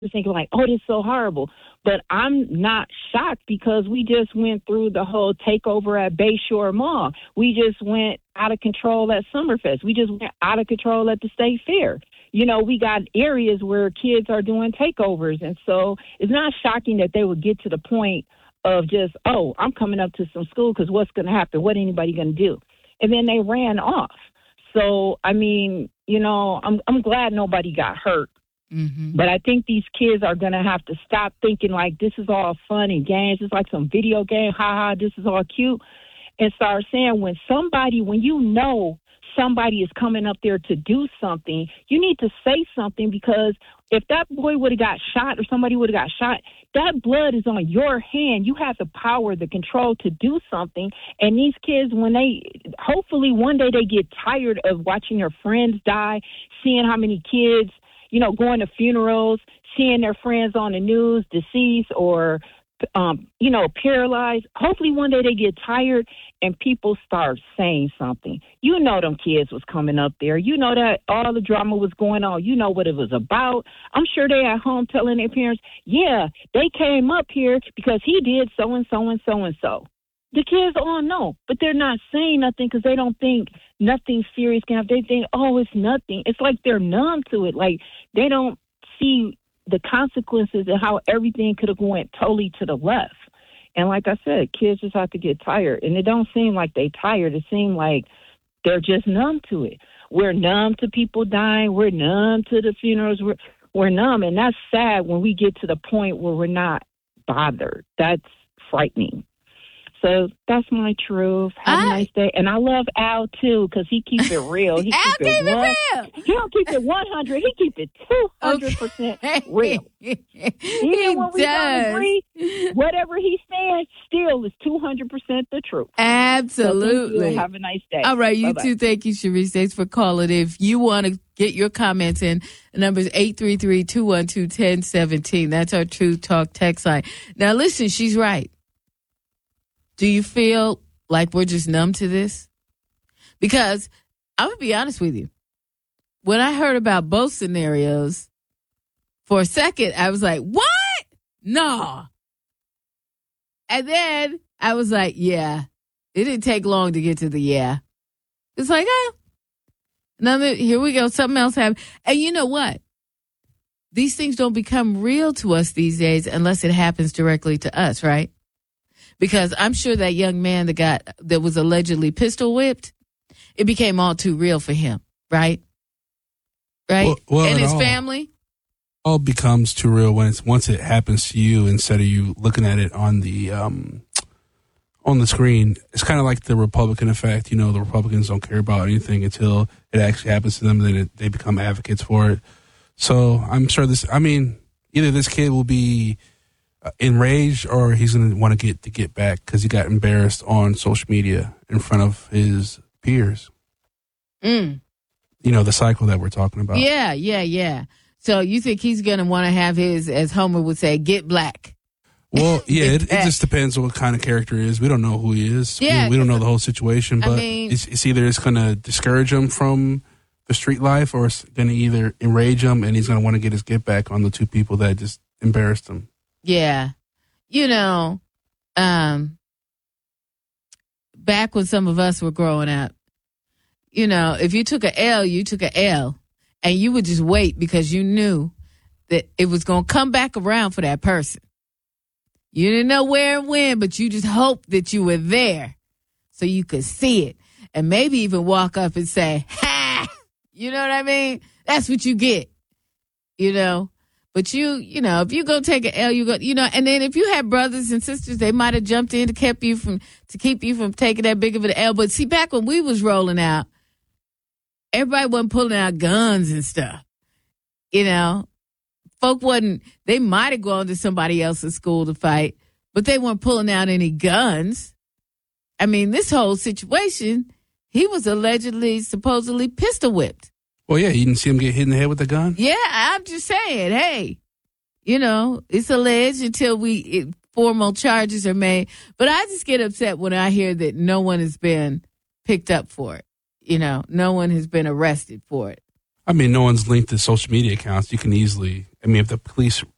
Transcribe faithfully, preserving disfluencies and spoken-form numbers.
thinking like, oh, this is so horrible. But I'm not shocked because we just went through the whole takeover at Bayshore Mall. We just went out of control at Summerfest. We just went out of control at the State Fair. You know, we got areas where kids are doing takeovers. And so it's not shocking that they would get to the point of just, oh, I'm coming up to some school because what's going to happen? What anybody going to do? And then they ran off. So, I mean, you know, I'm I'm glad nobody got hurt. Mm-hmm. But I think these kids are going to have to stop thinking like this is all fun and games. It's like some video game. Ha ha, this is all cute. And start saying when somebody, when you know somebody is coming up there to do something, you need to say something, because if that boy would have got shot or somebody would have got shot, that blood is on your hand. You have the power, the control to do something. And these kids, when they, hopefully one day they get tired of watching their friends die, seeing how many kids, you know, going to funerals, seeing their friends on the news, deceased or, um, you know, paralyzed. Hopefully one day they get tired and people start saying something. You know them kids was coming up there. You know that all the drama was going on. You know what it was about. I'm sure they at home telling their parents, yeah, they came up here because he did so-and-so and so-and-so. The kids all know, but they're not saying nothing because they don't think nothing serious can happen. They think, oh, it's nothing. It's like they're numb to it. Like they don't see the consequences and how everything could have went totally to the left. And like I said, kids just have to get tired. And it don't seem like they tired. It seems like they're just numb to it. We're numb to people dying. We're numb to the funerals. We're, we're numb. And that's sad when we get to the point where we're not bothered. That's frightening. So that's my truth. Have I, a nice day. And I love Al, too, because he keeps it real. He Al keep it, it one, real. He don't keep it one hundred. He keep it two hundred percent okay. real. Even he when we does. don't agree, whatever he's saying still is two hundred percent the truth. Absolutely. So have a nice day. All right, you Bye-bye. too. Thank you, Sharice. Thanks for calling. If you want to get your comments in, the number is eight three three, two one two, one zero one seven. That's our Truth Talk text line. Now, listen, she's right. Do you feel like we're just numb to this? Because I'm going to be honest with you. When I heard about both scenarios, for a second, I was like, what? No. And then I was like, yeah. It didn't take long to get to the yeah. It's like, oh, another, here we go. Something else happened. And you know what? These things don't become real to us these days unless it happens directly to us, right? Because I'm sure that young man that got that was allegedly pistol whipped, it became all too real for him, right? Right? Well, well, and his all, family? All becomes too real when it's once it happens to you instead of you looking at it on the um, on the screen. It's kind of like the Republican effect. You know, the Republicans don't care about anything until it actually happens to them, and then it, they become advocates for it. So I'm sure this. I mean, either this kid will be enraged or he's going to want to get to get back because he got embarrassed on social media in front of his peers. Mm. You know, the cycle that we're talking about. Yeah, yeah, yeah. So you think he's going to want to have his, as Homer would say, get black? Well, yeah, it, it just depends on what kind of character he is. We don't know who he is. Yeah, we, we don't know the whole situation, but I mean, it's, it's either it's going to discourage him from the street life or it's going to either enrage him and he's going to want to get his get back on the two people that just embarrassed him. Yeah. You know, um, back when some of us were growing up, you know, if you took a L, you took a L, and you would just wait because you knew that it was going to come back around for that person. You didn't know where and when, but you just hoped that you were there so you could see it and maybe even walk up and say, ha! You know what I mean? That's what you get, you know? But you, you know, if you go take an L, you go, you know, and then if you had brothers and sisters, they might have jumped in to keep you from, to keep you from taking that big of an L. But see, back when we was rolling out, everybody wasn't pulling out guns and stuff. You know, folk wasn't, they might have gone to somebody else's school to fight, but they weren't pulling out any guns. I mean, this whole situation, he was allegedly, supposedly pistol whipped. Well, yeah, you didn't see him get hit in the head with a gun? Yeah, I'm just saying, hey, you know, it's alleged until we it, formal charges are made. But I just get upset when I hear that no one has been picked up for it. You know, no one has been arrested for it. I mean, no one's linked to social media accounts. You can easily, I mean, if the police